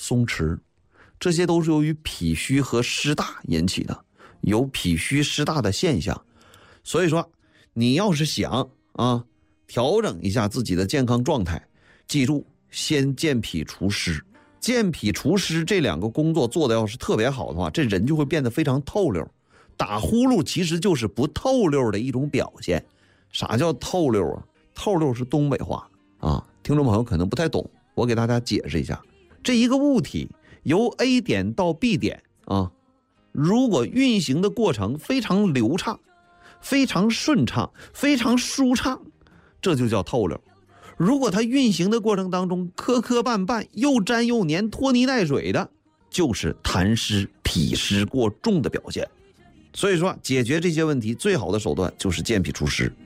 松弛，这些都是由于脾虚和湿大引起的，有脾虚湿大的现象。所以说你要是想调整一下自己的健康状态，记住先健脾除湿。健脾除湿这两个工作做的要是特别好的话，这人就会变得非常透溜。打呼噜其实就是不透溜的一种表现。啥叫透溜啊？透溜是东北话听众朋友可能不太懂，我给大家解释一下。这一个物体由 A 点到 B 点如果运行的过程非常流畅，非常顺畅，非常舒畅，这就叫透溜。如果它运行的过程当中磕磕绊绊，又粘又黏，拖泥带水的，就是痰湿脾湿过重的表现。所以说解决这些问题最好的手段就是健脾除湿。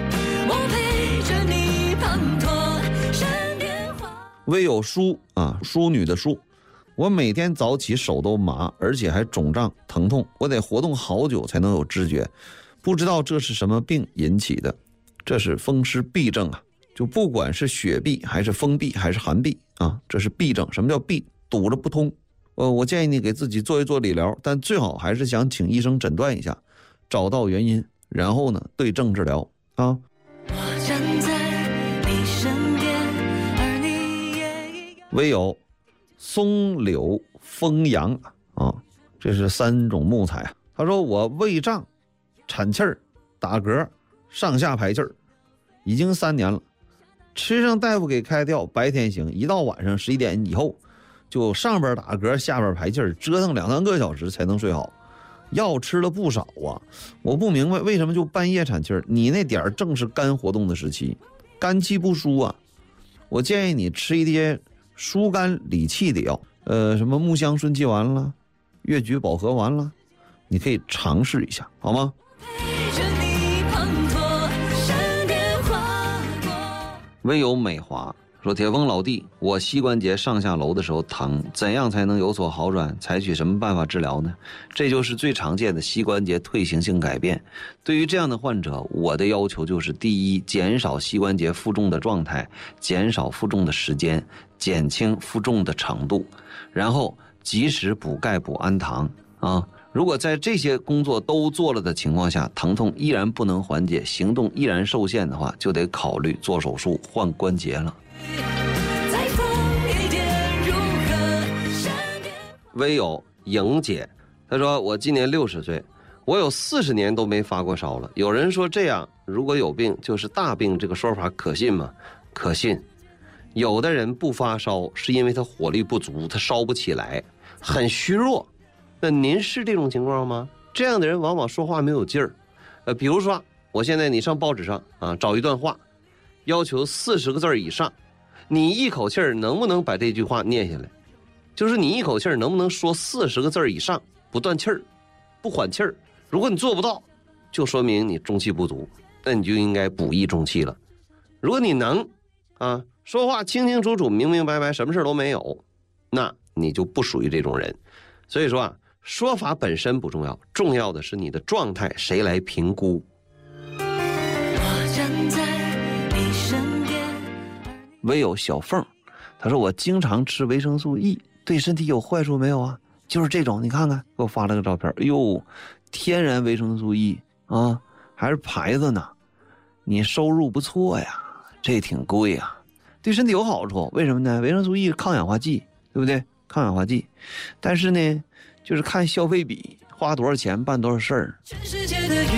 微有淑淑女的淑，我每天早起手都麻，而且还肿胀疼痛，我得活动好久才能有知觉，不知道这是什么病引起的。这是风湿痹症就不管是血痹还是风痹还是寒痹这是痹症。什么叫痹？堵着不通。我建议你给自己做一做理疗，但最好还是想请医生诊断一下，找到原因，然后呢对症治疗我站在你身边，而你也唯有松柳枫杨这是3种木材。他说我胃胀产气儿打嗝上下排气儿已经3年了，吃上大夫给开的药白天行，一到晚上11点以后就上边打嗝下边排气儿，折腾2-3个小时才能睡好。药吃了不少我不明白为什么就半夜产气儿，你那点正是肝活动的时期，肝气不舒我建议你吃一些疏肝理气的药，什么木香顺气丸了，越橘保和丸了，你可以尝试一下好吗？唯有美华说，铁峰老弟，我膝关节上下楼的时候疼，怎样才能有所好转？采取什么办法治疗呢？这就是最常见的膝关节退行性改变。对于这样的患者，我的要求就是：第一，减少膝关节负重的状态，减少负重的时间，减轻负重的程度，然后及时补钙补氨糖如果在这些工作都做了的情况下，疼痛依然不能缓解，行动依然受限的话，就得考虑做手术换关节了。唯有莹姐，她说我今年60岁，我有40年都没发过烧了。有人说这样如果有病就是大病，这个说法可信吗？可信。有的人不发烧是因为他火力不足，他烧不起来，很虚弱。那您是这种情况吗？这样的人往往说话没有劲儿。比如说我现在你上报纸上找一段话，要求40个字以上，你一口气儿能不能把这句话念下来？就是你一口气儿能不能说40个字以上，不断气儿，不缓气儿。如果你做不到，就说明你中气不足，那你就应该补益中气了。如果你能说话清清楚楚明明白白，什么事都没有，那你就不属于这种人。所以说说法本身不重要，重要的是你的状态谁来评估。我站在你身边。唯有小凤，他说我经常吃维生素 E， 对身体有坏处没有就是这种，你看看给我发了个照片，天然维生素 E 还是牌子呢，你收入不错呀，这挺贵对身体有好处。为什么呢？维生素 E 抗氧化剂，对不对？抗氧化剂，但是呢就是看消费比，花多少钱办多少事儿。